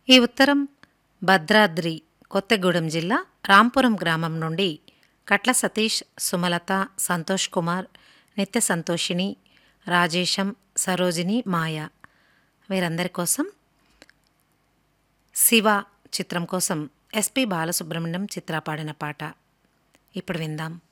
ఈ ఉత్తరం భద్రాద్రి కొత్తగూడెం జిల్లా రాంపురం గ్రామం నుండి కట్ల సతీష్, సుమలత, సంతోష్ కుమార్, నిత్య సంతోషిని, రాజేశం, సరోజిని, మాయ వీరందరి కోసం శివ చిత్రం కోసం ఎస్పి బాలసుబ్రహ్మణ్యం చిత్ర పాడిన పాట ఇప్పుడు విందాం.